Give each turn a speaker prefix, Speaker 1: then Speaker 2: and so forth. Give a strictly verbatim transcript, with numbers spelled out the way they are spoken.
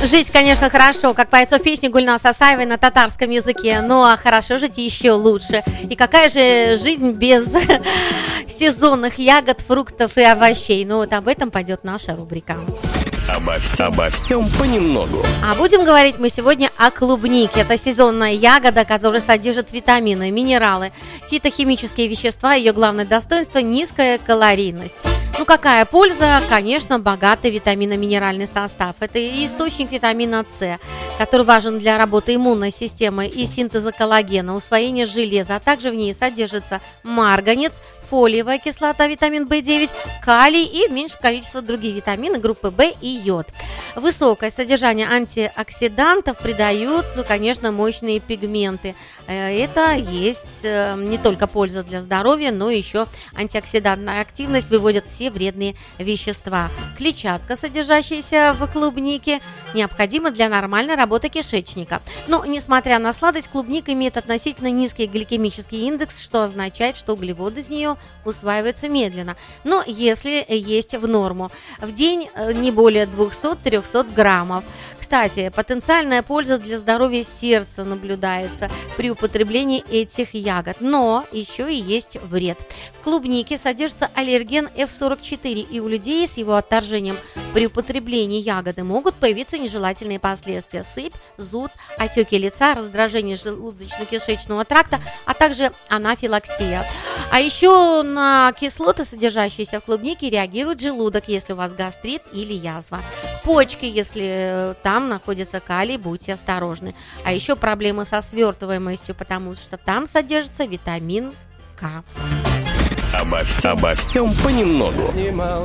Speaker 1: Жить, конечно, хорошо, как поется в песне Гульназ Асаевой на татарском языке, ну а хорошо жить еще лучше. И какая же жизнь без сезонных ягод, фруктов и овощей? Ну вот об этом пойдет наша рубрика.
Speaker 2: Обо, обо всем понемногу.
Speaker 1: А будем говорить мы сегодня о клубнике. Это сезонная ягода, которая содержит витамины, минералы, фитохимические вещества. Ее главное достоинство – низкая калорийность. Ну какая польза? Конечно, богатый витаминно-минеральный состав. Это и источник витамина С, который важен для работы иммунной системы и синтеза коллагена, усвоения железа. А также в ней содержится марганец, фолиевая кислота, витамин В девять, калий и меньшее количество других витаминов группы В и йод. Высокое содержание антиоксидантов придают, конечно, мощные пигменты. Это есть не только польза для здоровья, но еще антиоксидантная активность выводит все вредные вещества. Клетчатка, содержащаяся в клубнике, необходима для нормальной работы кишечника. Но, несмотря на сладость, клубника имеет относительно низкий гликемический индекс, что означает, что углеводы из нее усваиваются медленно. Но если есть в норму. В день не более двести-триста граммов. Кстати, потенциальная польза для здоровья сердца наблюдается при употреблении этих ягод. Но еще и есть вред. В клубнике содержится аллерген эф сорок четыре, и у людей с его отторжением при употреблении ягоды могут появиться нежелательные последствия: сыпь, зуд, отеки лица, раздражение желудочно-кишечного тракта, а также анафилаксия. А еще на кислоты, содержащиеся в клубнике, реагирует желудок, если у вас гастрит или язва. Почки, если там находится калий, будьте осторожны. А еще проблемы со свертываемостью, потому что там содержится витамин К.
Speaker 2: Обо, обо всем понемногу.